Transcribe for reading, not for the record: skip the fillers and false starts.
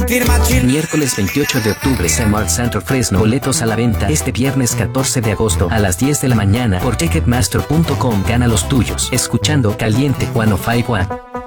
Miércoles 28 de octubre, Smart Center Fresno. Boletos a la venta este viernes 14 de agosto a las 10 de la mañana por Ticketmaster.com. Gana los tuyos escuchando Caliente 105.1.